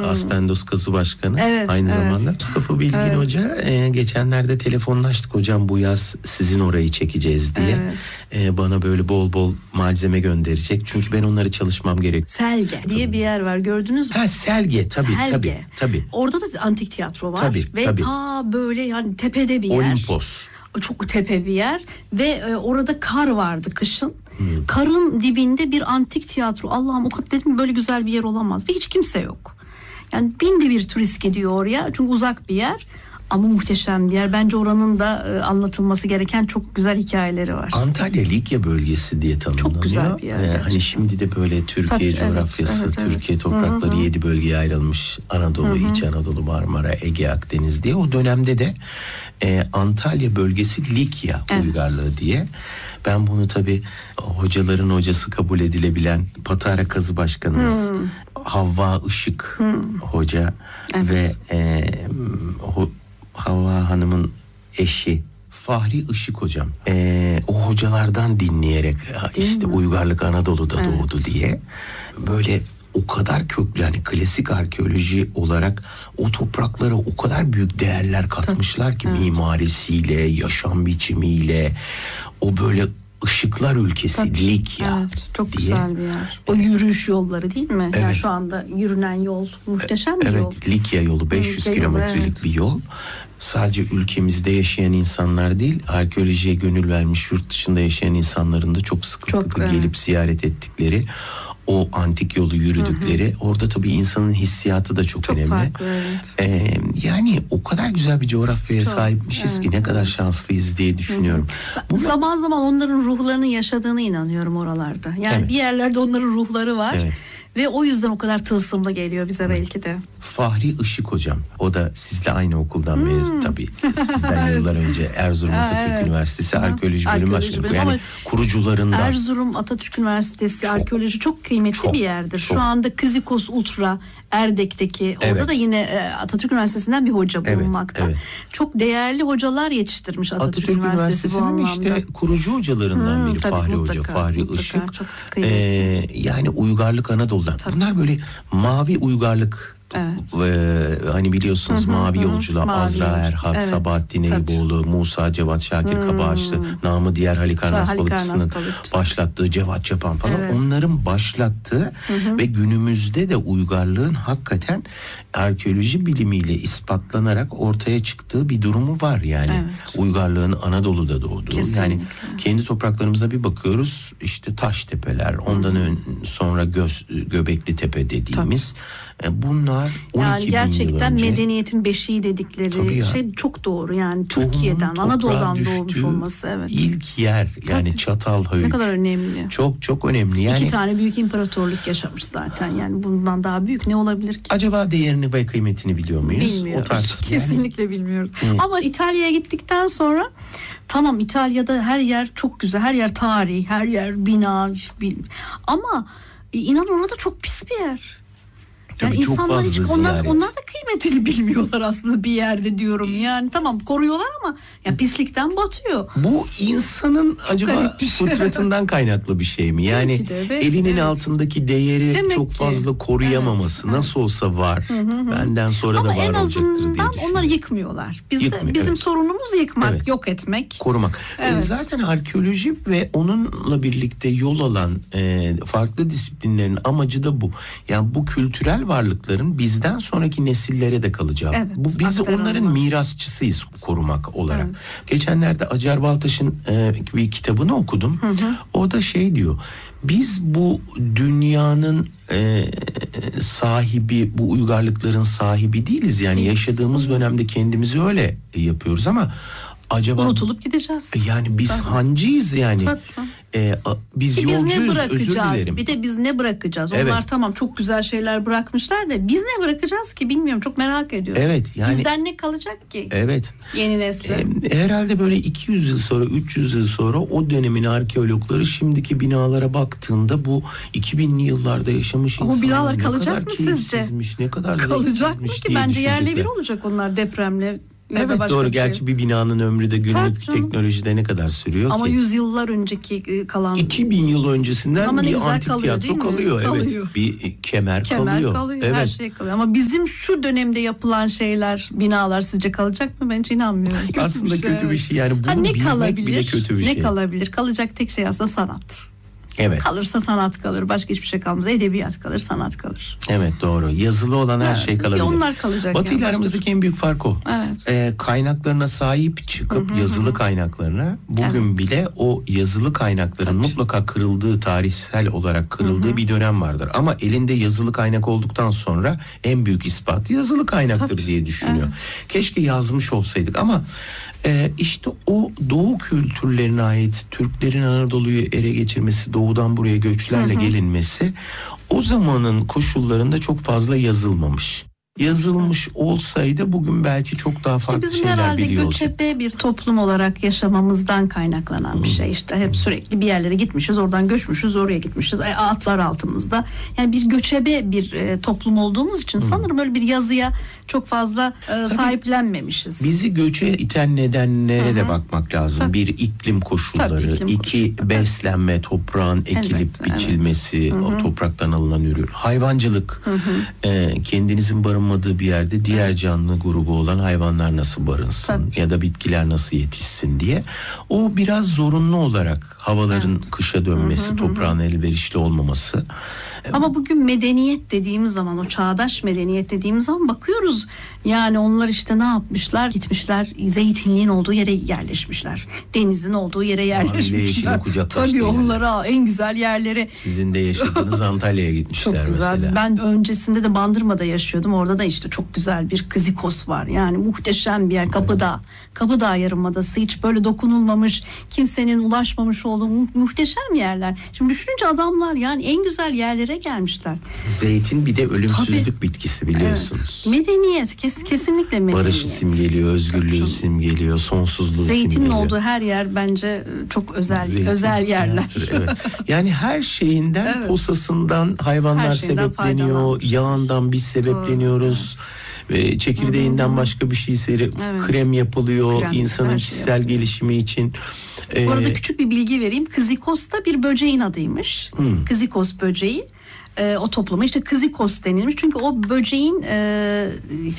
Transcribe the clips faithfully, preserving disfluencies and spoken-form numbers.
Aspendos Kazı Başkanı evet, aynı evet. zamanda. Mustafa Bilgin evet. Hoca e, geçenlerde telefonlaştık, hocam bu yaz sizin orayı çekeceğiz diye. Evet. E, bana böyle bol bol malzeme gönderecek. Çünkü ben onları çalışmam gerek. Selge diye bir yer var, gördünüz mü? Ha, Selge tabii Selge. tabii tabii. Orada da antik tiyatro var. Tabii, ve tabii. ta böyle yani tepede bir yer. Olimpos. Çok tepe bir yer ve e, orada kar vardı kışın. Hmm. Karın dibinde bir antik tiyatro. Allah'ım, o kadar dedim, böyle güzel bir yer olamaz. Ve hiç kimse yok. Yani binde bir turist gidiyor oraya. Çünkü uzak bir yer. Ama muhteşem bir yer. Bence oranın da e, anlatılması gereken çok güzel hikayeleri var. Antalya Likya bölgesi diye tanımlanıyor. Çok güzel bir yer. Ee, hani şimdi de böyle Türkiye Tabii, coğrafyası, evet, evet, Türkiye evet. toprakları Hı-hı. yedi bölgeye ayrılmış. Anadolu, Hı-hı. İç Anadolu, Marmara, Ege, Akdeniz diye. O dönemde de e, Antalya bölgesi Likya evet. uygarlığı diye. Ben bunu tabii hocaların hocası kabul edilebilen Patara Kazı Başkanımız hmm. Havva Işık hmm. hoca evet. ve e, ho, Havva Hanım'ın eşi Fahri Işık hocam. E, o hocalardan dinleyerek Değil işte mi? Uygarlık Anadolu'da evet. doğdu diye böyle o kadar köklü, yani klasik arkeoloji olarak o topraklara o kadar büyük değerler katmışlar ki evet. mimarisiyle, yaşam biçimiyle, o böyle ışıklar ülkesi Tabii. Likya. Evet, çok diye. Güzel bir yer. O yürüyüş yolları değil mi? Evet. Yani şu anda yürünen yol muhteşem bir evet, yol. Evet, Likya yolu beş yüz kilometrelik evet. bir yol. Sadece ülkemizde yaşayan insanlar değil, arkeolojiye gönül vermiş yurt dışında yaşayan insanların da çok sıklıkla çok, gelip evet. ziyaret ettikleri, o antik yolu yürüdükleri, hı hı. orada tabii insanın hissiyatı da çok, çok önemli. Farklı, evet. Ee, yani o kadar güzel bir coğrafyaya çok, sahipmişiz evet, ki ne kadar evet. şanslıyız diye düşünüyorum. Hı hı. Zaman zaman onların ruhlarının yaşadığını inanıyorum oralarda. Yani evet. bir yerlerde onların ruhları var. Evet. Ve o yüzden o kadar tılsımlı geliyor bize Hı. belki de. Fahri Işık hocam. O da sizle aynı okuldan hmm. mezun tabii. Sizden yıllar önce Erzurum Atatürk evet. Üniversitesi Hı. Arkeoloji Bölümü Başkanı. Yani Ama kurucularından. Erzurum Atatürk Üniversitesi çok, arkeoloji çok kıymetli çok, bir yerdir. Çok. Şu anda Kizikos Ultra Erdek'teki orada evet. da yine Atatürk Üniversitesi'nden bir hoca bulunmakta. Evet, evet. Çok değerli hocalar yetiştirmiş Atatürk, Atatürk Üniversitesi bu anlamda. işte kurucu hocalarından hmm, biri tabii, Fahri mutlaka, Hoca. Fahri mutlaka, Işık. Ee, yani uygarlık Anadolu'dan. Tabii. Bunlar böyle mavi uygarlık. Evet. Ee, hani biliyorsunuz hı hı, Mavi Yolculuğa hı, Azra Erhak, evet, Sabahattin Eyüboğlu, Musa Cevat Şakir hmm. Kabaağaçlı, namı diğer Halikarnas Balıkçısı'nın başlattığı, Cevat Çapan falan evet. onların başlattığı hı hı. ve günümüzde de uygarlığın hakikaten arkeoloji bilimiyle ispatlanarak ortaya çıktığı bir durumu var yani. Evet. Uygarlığın Anadolu'da doğduğu. Kesinlikle. Yani kendi topraklarımıza bir bakıyoruz, işte Taştepeler, ondan hı hı. sonra Göz, Göbekli Tepe dediğimiz Tabii. bunlar yani gerçekten medeniyetin beşiği dedikleri şey çok doğru yani. Tohumun Türkiye'den, Anadolu'dan doğmuş olması evet. İlk yer yani Tabii. Çatalhöyük. Ne kadar önemli. Çok çok önemli. Yani İki tane büyük imparatorluk yaşamış zaten yani bundan daha büyük ne olabilir ki? Acaba değerini ve kıymetini biliyor muyuz? Bilmiyoruz. O tarz Kesinlikle yani. bilmiyoruz. Evet. Ama İtalya'ya gittikten sonra tamam, İtalya'da her yer çok güzel, her yer tarih, her yer bina, ama inan orada çok pis bir yer. Yani Tabii insanlar hiç onlar, onlar da kıymetini bilmiyorlar aslında bir yerde diyorum. Yani tamam koruyorlar ama ya pislikten batıyor. Bu insanın çok acaba şey. fıtratından kaynaklı bir şey mi? Yani de, evet, elinin evet. altındaki değeri Demek çok ki. fazla koruyamaması evet, nasıl evet. olsa var. Hı hı. Benden sonra ama da var olacaktır diye düşünüyorum. Ama en azından onları yıkmıyorlar. Biz de, bizim evet. sorunumuz yıkmak, evet. yok etmek. Korumak. Evet. Zaten arkeoloji ve onunla birlikte yol alan e, farklı disiplinlerin amacı da bu. Yani bu kültürel varlıkların bizden sonraki nesillere de kalacağı. Evet, bu biz onların mirasçısıyız korumak olarak. Evet. Geçenlerde Acar Baltaş'ın e, bir kitabını okudum. Hı hı. O da şey diyor. Biz bu dünyanın e, sahibi, bu uygarlıkların sahibi değiliz. Yani yaşadığımız dönemde kendimizi öyle yapıyoruz ama acaba unutulup gideceğiz. Yani biz Tabii. hancıyız yani. Tabii. Ee, biz Ki yolcuyuz, biz ne özür dilerim. Bir de biz ne bırakacağız? Evet. Onlar tamam çok güzel şeyler bırakmışlar da biz ne bırakacağız ki bilmiyorum, çok merak ediyorum. Evet, yani bizden ne kalacak ki? Evet. Yeni nesle. Ee, herhalde böyle iki yüz yıl sonra, üç yüz yıl sonra o dönemin arkeologları şimdiki binalara baktığında bu iki binli yıllarda yaşamış insanlar. O binalar ne kalacak kadar mı sizce? Ne kadar kalacak mı ki? Bence yerle bir olacak onlar depremle. Evet doğru şey. Gerçi bir binanın ömrü de günlük Tabii teknolojide ne kadar sürüyor ama ki? Ama yüzyıllar önceki kalan. iki bin yıl öncesinden ama bir antik kalıyor, tiyatro kalıyor. kalıyor. Evet. Bir kemer, kemer kalıyor. kalıyor. Evet. Her şey kalıyor. Ama bizim şu dönemde yapılan şeyler, binalar sizce kalacak mı? Ben hiç inanmıyorum. Kötü aslında bir şey. kötü bir şey. Yani bunu ha, ne bilmek kalabilir? Bile kötü bir ne şey. Ne kalabilir? Kalacak tek şey aslında sanat. Evet. Kalırsa sanat kalır. Başka hiçbir şey kalmaz. Edebiyat kalır, sanat kalır. Evet doğru. Yazılı olan her evet, şey kalabilir. Onlar kalacak. Batı ile yani, aramızdaki en büyük fark o. Evet. Ee, kaynaklarına sahip çıkıp hı hı, yazılı hı. kaynaklarına bugün evet. bile o yazılı kaynakların Tabii. mutlaka kırıldığı, tarihsel olarak kırıldığı hı hı. bir dönem vardır. Ama elinde yazılı kaynak olduktan sonra en büyük ispat yazılı kaynaktır Tabii. diye düşünüyor. Evet. Keşke yazmış olsaydık ama Ee, işte o Doğu kültürlerine ait Türklerin Anadolu'yu ele geçirmesi, doğudan buraya göçlerle hı hı. gelinmesi o zamanın koşullarında çok fazla yazılmamış. Yazılmış olsaydı bugün belki çok daha farklı işte şeyler biliyor olacak. Bizim herhalde göçebe bir toplum olarak yaşamamızdan kaynaklanan hmm. bir şey. İşte hep sürekli bir yerlere gitmişiz, oradan göçmüşüz, oraya gitmişiz. Atlar altımızda. Yani bir göçebe bir e, toplum olduğumuz için hmm. sanırım öyle bir yazıya çok fazla e, sahiplenmemişiz. Bizi göçe iten nedenlere Hı-hı. de bakmak lazım. Tabii. Bir iklim koşulları, Tabii, iklim iki koşulları. beslenme, toprağın ekilip Elbette, biçilmesi, evet. o topraktan alınan ürün, hayvancılık, e, kendinizin barınmadığı bir yerde diğer evet. canlı grubu olan hayvanlar nasıl barınsın Tabii. ya da bitkiler nasıl yetişsin diye. O biraz zorunlu olarak havaların evet. kışa dönmesi, Hı-hı. toprağın elverişli olmaması. Ama bugün medeniyet dediğimiz zaman, o çağdaş medeniyet dediğimiz zaman bakıyoruz. Yani onlar işte ne yapmışlar? Gitmişler zeytinliğin olduğu yere yerleşmişler. Denizin olduğu yere yerleşmişler. Tabii onlara en güzel yerleri. Sizin de yaşadığınız Antalya'ya gitmişler çok güzel. mesela. Ben öncesinde de Bandırma'da yaşıyordum. Orada da işte çok güzel bir Kızikos var. Yani muhteşem bir yer. Kapıdağ. Kapıdağ Yarımadası, hiç böyle dokunulmamış, kimsenin ulaşmamış olduğu mu- muhteşem yerler. Şimdi düşününce adamlar yani en güzel yerlere gelmişler. Zeytin bir de ölümsüzlük Tabii. bitkisi biliyorsunuz. Evet. Medeniyet kes, kesinlikle medeniyet. Barışı simgeliyor, özgürlüğü Tabii. simgeliyor, sonsuzluğu Zeytinin simgeliyor. Zeytinin olduğu her yer bence çok özel Zeytin, özel yerler. Evet. Yani her şeyinden evet. posasından hayvanlar sebepleniyor, yağından biz sebepleniyoruz. Doğru. Ve çekirdeğinden Hı-hı. başka bir şey seri evet. krem yapılıyor krem, insanın kişisel şey gelişimi için. Ee, Bu arada küçük bir bilgi vereyim. Kızikos da bir böceğin adıymış. Hmm. Kızikos böceği. E, o topluma işte Kızikos denilmiş. Çünkü o böceğin e,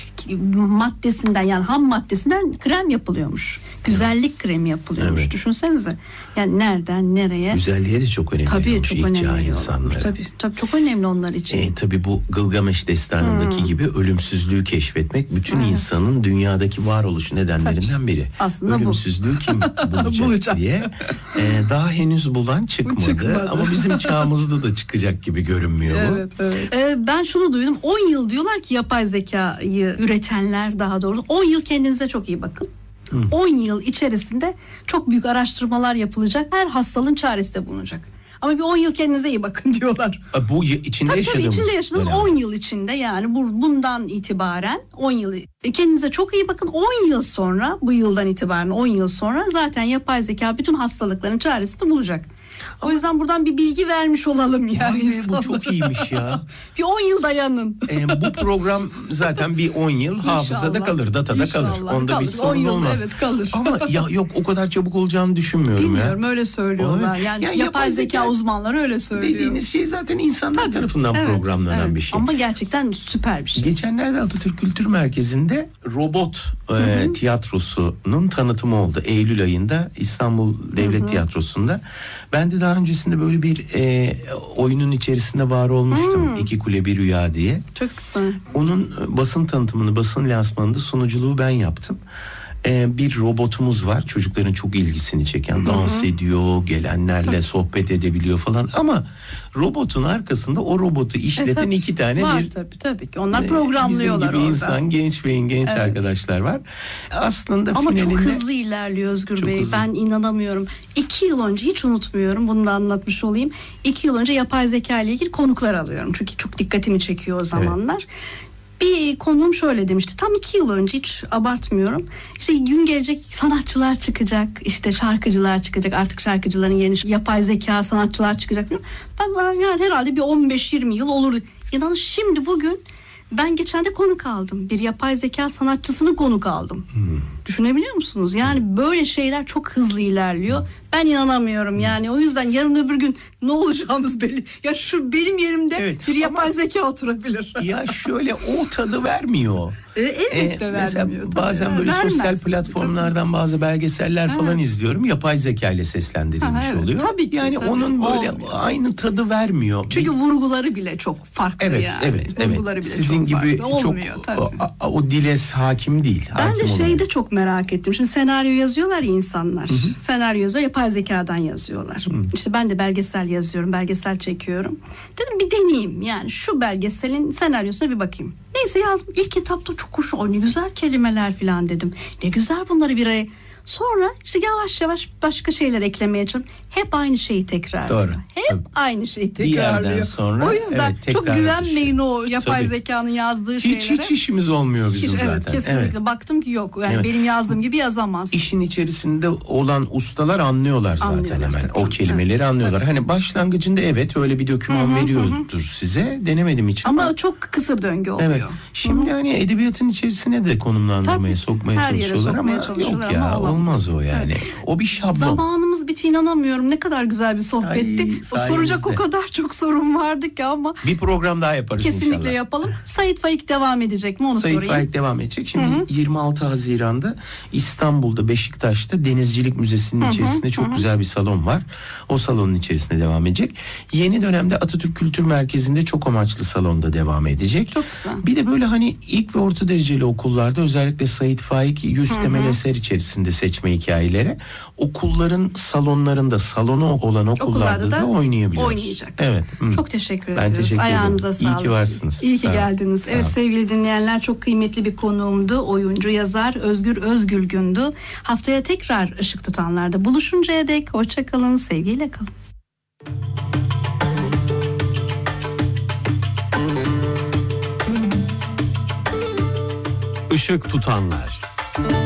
maddesinden yani ham maddesinden krem yapılıyormuş. Güzellik evet. kremi yapılıyormuş. Evet. Düşünsenize. Yani nereden nereye? Güzelliğe de çok önemli. Tabii çok önemli. insanlara. Tabii, tabii çok önemli onlar için. E, tabii bu Gılgameş destanındaki hmm. gibi ölümsüzlüğü keşfetmek bütün evet. insanın dünyadaki varoluş nedenlerinden tabii. biri. Aslında ölümsüzlüğü bu. kim bulacak, bulacak diye. E, daha henüz bulan çıkmadı. çıkmadı. Ama bizim çağımızda da çıkacak gibi görünmüyor. Evet, evet. Ee, ben şunu duydum. on yıl diyorlar ki yapay zekayı üretenler daha doğrusu. on yıl kendinize çok iyi bakın. Hı. on yıl içerisinde çok büyük araştırmalar yapılacak. Her hastalığın çaresi de bulunacak. Ama bir on yıl kendinize iyi bakın diyorlar. Bu içinde tabii, yaşadığımız. Tabii içinde yaşadığımız on yıl içinde yani bu, bundan itibaren on yıl kendinize çok iyi bakın. on yıl sonra bu yıldan itibaren on yıl sonra zaten yapay zeka bütün hastalıkların çaresini bulacak. O yüzden buradan bir bilgi vermiş olalım yani. Vay be, bu çok iyiymiş ya. Bir on yıl dayanın. Ee, bu program zaten bir on yıl hafızada kalır, datada İnşallah. kalır. Onda kalır. bir sorun olmaz. Evet kalır. Ama ya yok o kadar çabuk olacağını düşünmüyorum Bilmiyorum, ya. Bilmiyorum öyle söylüyorlar. Yani, yani yapay, yapay zeka, zeka uzmanları öyle söylüyor. Dediğiniz şey zaten insanlar Tabii. tarafından evet, programlanan evet. bir şey. Ama gerçekten süper bir şey. Geçenlerde Atatürk Kültür Merkezi'nde robot e, tiyatrosunun tanıtımı oldu. Eylül ayında İstanbul Devlet Hı-hı. Tiyatrosu'nda. Ben de daha öncesinde böyle bir e, oyunun içerisinde var olmuştum. Hmm. İki Kule Bir Rüya diye. Çok güzel. Onun basın tanıtımını, basın lansmanında sunuculuğu ben yaptım. E, bir robotumuz var. Çocukların çok ilgisini çeken. Hı-hı. Dans ediyor, gelenlerle tabii. sohbet edebiliyor falan. Ama robotun arkasında o robotu işleten e, tabii. iki tane var, bir... tabii tabii ki. Onlar programlıyorlar bizim gibi orada. insan, genç beyin, genç evet. arkadaşlar var. Aslında Ama finalinde... çok hızlı ilerliyor Özgür Bey. Hızlı. Ben inanamıyorum. İki yıl önce hiç unutmuyorum. Bunu da anlatmış olayım. İki yıl önce yapay zeka ile ilgili konuklar alıyorum. Çünkü çok dikkatimi çekiyor o zamanlar. Evet. Bir konuğum şöyle demişti. Tam iki yıl önce hiç abartmıyorum. İşte gün gelecek sanatçılar çıkacak. İşte şarkıcılar çıkacak. Artık şarkıcıların yerine yapay zeka sanatçılar çıkacak. Ben yani herhalde bir on beş yirmi yıl olur. İnanın şimdi bugün Ben geçen de konuk aldım. Bir yapay zeka sanatçısını konuk aldım. Hmm. Düşünebiliyor musunuz? Yani hmm. böyle şeyler çok hızlı ilerliyor. Hmm. Ben inanamıyorum yani. O yüzden yarın öbür gün ne olacağımız belli. Ya şu benim yerimde evet, bir yapay ama zeka oturabilir. Ya şöyle o tadı vermiyor. E, elbette ee, vermiyor. Bazen tabii. böyle Vermez. sosyal platformlardan tabii. bazı belgeseller ha. falan izliyorum. Yapay zeka ile seslendirilmiş ha, evet. oluyor. Tabii ki. Yani tabii. onun böyle Olmuyor. aynı tadı vermiyor. Çünkü bir... vurguları bile çok farklı evet, yani. Evet, evet. Bile Sizin çok gibi farklı. çok Olmuyor, o, o dile hakim değil. Ben hakim de şeyde olmuyor. çok merak ettim. Şimdi senaryo yazıyorlar ya insanlar. Hı hı. Senaryo yazıyor, yapay zekadan yazıyorlar. Hı. İşte ben de belgesel yazıyorum, belgesel çekiyorum. Dedim bir deneyeyim. Yani şu belgeselin senaryosuna bir bakayım. Neyse yazdım. İlk etapta çok hoş, o ne güzel kelimeler falan dedim. Ne güzel bunları bir araya. Sonra işte yavaş yavaş başka şeyler eklemeye çalışıyorum. Hep aynı şeyi tekrarlıyor. Doğru. Hep Tabii. aynı şeyi tekrarlıyor. Bir yerden sonra o yüzden evet, çok güvenmeyin o yapay Tabii. zekanın yazdığı hiç, şeylere. Hiç işimiz olmuyor bizim hiç, zaten. Evet kesinlikle. Evet. Baktım ki yok. Yani evet. benim yazdığım gibi yazamaz. İşin içerisinde olan ustalar anlıyorlar zaten anlıyorlar, hemen. Tabii. O kelimeleri evet. anlıyorlar. Tabii. Hani başlangıcında evet öyle bir doküman hı-hı, veriyordur hı-hı. size. Denemedim hiç ama. Ama çok kısır döngü oluyor. Evet. Şimdi hı-hı. hani edebiyatın içerisine de konumlandırmaya tabii. sokmaya Her çalışıyorlar ama yok ya ama olmaz o yani. Evet. O bir şablon. Zamanımız bitiyor, inanamıyorum. Ne kadar güzel bir sohbetti. Ay, o soracak o kadar çok sorun vardı ki ama. Bir program daha yaparız kesinlikle inşallah. yapalım. Sait Faik devam edecek mi onu Sait sorayım. Sait Faik devam edecek. Şimdi hı-hı. yirmi altı Haziran'da İstanbul'da Beşiktaş'ta Denizcilik Müzesi'nin hı-hı. içerisinde çok hı-hı. güzel bir salon var. O salonun içerisinde devam edecek. Yeni dönemde Atatürk Kültür Merkezi'nde çok amaçlı salonda devam edecek. Çok güzel. Bir de böyle hani ilk ve orta dereceli okullarda özellikle Sait Faik yüz hı-hı. temel eser içerisinde seçme hikayeleri okulların salonlarında salonu olan okullarda, okullarda da oynayabiliyoruz. Oynayacak. Evet. Hı. Çok teşekkür ben ediyoruz. Teşekkür Ayağınıza ederim. sağlık. İyi ki varsınız. İyi ki Sağ geldiniz. Sağ evet sevgili dinleyenler, çok kıymetli bir konuğumdu. Oyuncu, yazar Özgür Özgülgün'dü. Haftaya tekrar Işık Tutanlar'da buluşuncaya dek hoşça kalın, sevgiyle kalın. Işık Tutanlar.